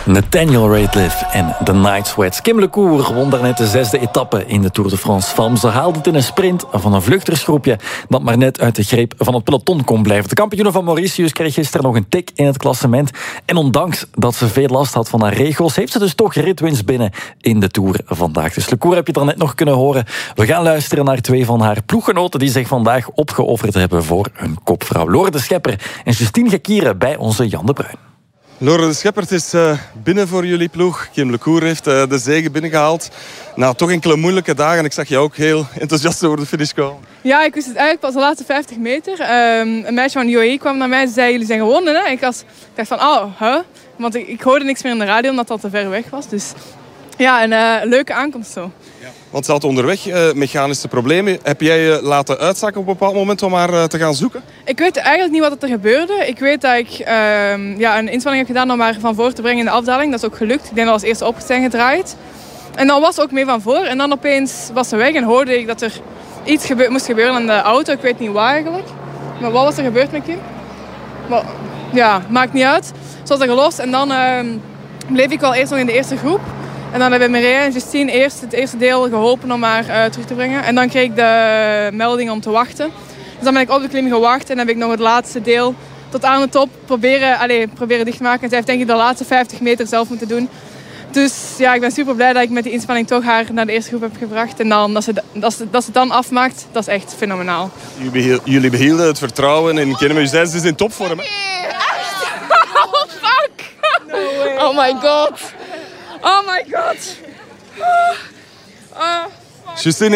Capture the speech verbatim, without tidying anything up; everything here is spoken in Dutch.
Nathaniel Rateliff en The Night Sweats. Kim LeCour won daarnet de zesde etappe in de Tour de France Femmes. Ze haalde het in een sprint van een vluchtersgroepje dat maar net uit de greep van het peloton kon blijven. De kampioene van Mauritius kreeg gisteren nog een tik in het klassement. En ondanks dat ze veel last had van haar regels, heeft ze dus toch ritwinst binnen in de Tour vandaag. Dus LeCour heb je er net nog kunnen horen. We gaan luisteren naar twee van haar ploeggenoten die zich vandaag opgeofferd hebben voor een kopvrouw. Lore de Schepper en Justine Gekieren bij onze Jan de Bruin. Lore de Schepper, het is uh, binnen voor jullie ploeg. Kim LeCour heeft uh, de zege binnengehaald. Nou, toch enkele moeilijke dagen. Ik zag je ook heel enthousiast over de finish komen. Ja, ik wist het eigenlijk pas de laatste vijftig meter. Um, een meisje van de U A E kwam naar mij en zei, jullie zijn gewonnen. Hè? Ik, was, ik dacht van, oh, huh? Want ik, ik hoorde niks meer in de radio omdat dat te ver weg was. Dus ja, een uh, leuke aankomst zo. Ja. Want ze had onderweg uh, mechanische problemen. Heb jij je laten uitzakken op een bepaald moment om haar uh, te gaan zoeken? Ik weet eigenlijk niet wat er gebeurde. Ik weet dat ik uh, ja, een inspanning heb gedaan om haar van voor te brengen in de afdaling. Dat is ook gelukt. Ik denk dat we als eerste op zijn gedraaid. En dan was ze ook mee van voor. En dan opeens was ze weg en hoorde ik dat er iets gebe- moest gebeuren aan de auto. Ik weet niet waar eigenlijk. Maar wat was er gebeurd met Kim? Maar, ja, maakt niet uit. Ze was er gelost en dan uh, bleef ik wel eerst nog in de eerste groep. En dan hebben Mireille en Justine eerst het eerste deel geholpen om haar uh, terug te brengen. En dan kreeg ik de melding om te wachten. Dus dan ben ik op de klim gewacht en heb ik nog het laatste deel tot aan de top proberen, allez, proberen dicht te maken. En zij heeft denk ik de laatste vijftig meter zelf moeten doen. Dus ja, ik ben super blij dat ik met die inspanning toch haar naar de eerste groep heb gebracht. En dan, dat, ze, dat, ze, dat ze het dan afmaakt, dat is echt fenomenaal. Jullie behielden het vertrouwen en kennen we dus in topvorm. Hè? Oh, fuck! No oh my god! Oh my god! Oh, oh, Justine